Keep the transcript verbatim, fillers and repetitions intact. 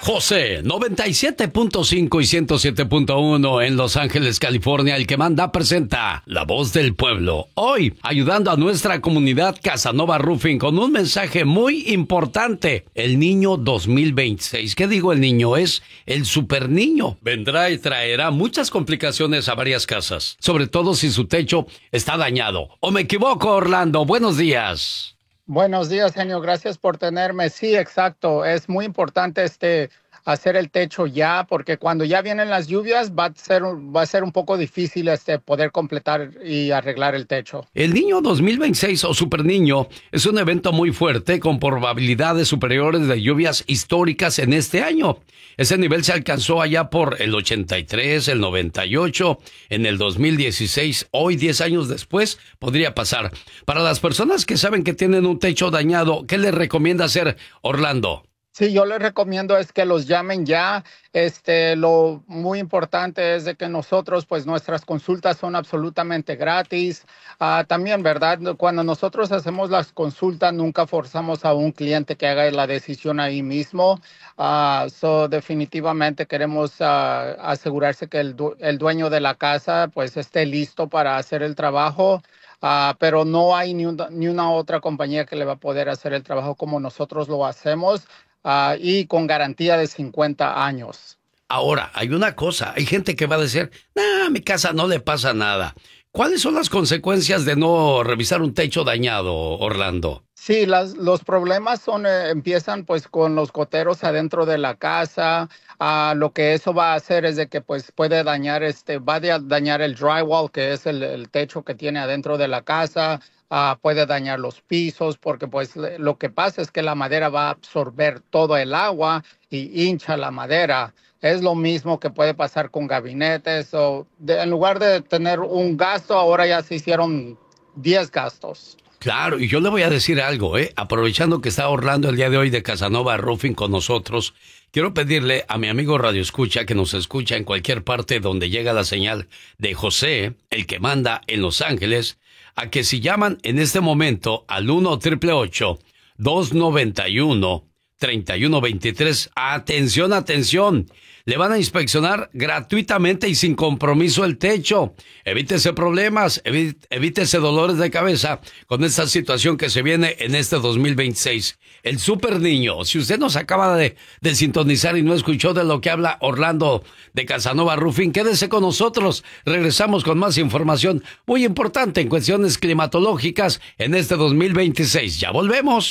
José, noventa y siete punto cinco y ciento siete punto uno en Los Ángeles, California, el que manda presenta La Voz del Pueblo. Hoy, ayudando a nuestra comunidad Casanova Roofing con un mensaje muy importante. El niño dos mil veintiséis. ¿Qué digo el niño? Es el super niño. Vendrá y traerá muchas complicaciones a varias casas, sobre todo si su techo está dañado. ¿O me equivoco, Orlando? Buenos días. Buenos días, genio. Gracias por tenerme. Sí, exacto. Es muy importante este hacer el techo ya, porque cuando ya vienen las lluvias va a ser va a ser un poco difícil este poder completar y arreglar el techo. El Niño dos mil veintiséis o Super Niño es un evento muy fuerte con probabilidades superiores de lluvias históricas en este año. Ese nivel se alcanzó allá por el ochenta y tres, el noventa y ocho, en el dos mil dieciséis. Hoy, diez años después, podría pasar. Para las personas que saben que tienen un techo dañado, ¿qué les recomienda hacer, Orlando? Sí, yo les recomiendo es que los llamen ya. Este, lo muy importante es de que nosotros, pues nuestras consultas son absolutamente gratis. Uh, también, ¿verdad? Cuando nosotros hacemos las consultas, nunca forzamos a un cliente que haga la decisión ahí mismo. Uh, so, definitivamente queremos uh, asegurarse que el, du- el dueño de la casa, pues, esté listo para hacer el trabajo. Uh, pero no hay ni, un, ni una otra compañía que le va a poder hacer el trabajo como nosotros lo hacemos. Uh, y con garantía de cincuenta años. Ahora, hay una cosa, hay gente que va a decir, nah, a mi casa no le pasa nada. ¿Cuáles son las consecuencias de no revisar un techo dañado, Orlando? Sí, las, los problemas son, eh, empiezan pues con los goteros adentro de la casa. Uh, lo que eso va a hacer es de que pues puede dañar, este, va a dañar el drywall, que es el, el techo que tiene adentro de la casa. Uh, puede dañar los pisos porque pues lo que pasa es que la madera va a absorber todo el agua y hincha la madera. Es lo mismo que puede pasar con gabinetes. O de, en lugar de tener un gasto, ahora ya se hicieron diez gastos. Claro, y yo le voy a decir algo, ¿eh? Aprovechando que está Orlando el día de hoy de Casanova Roofing con nosotros, quiero pedirle a mi amigo Radio Escucha que nos escucha en cualquier parte donde llega la señal de José, el que manda en Los Ángeles, a que si llaman en este momento al uno, ocho ocho ocho, dos nueve uno, tres uno dos tres, atención, atención, le van a inspeccionar gratuitamente y sin compromiso el techo. Evítese problemas, evi- evítese dolores de cabeza con esta situación que se viene en este dos mil veintiséis. El Super Niño, si usted nos acaba de, de sintonizar y no escuchó de lo que habla Orlando de Casanova Roofing, quédese con nosotros. Regresamos con más información muy importante en cuestiones climatológicas en este dos mil veintiséis. Ya volvemos.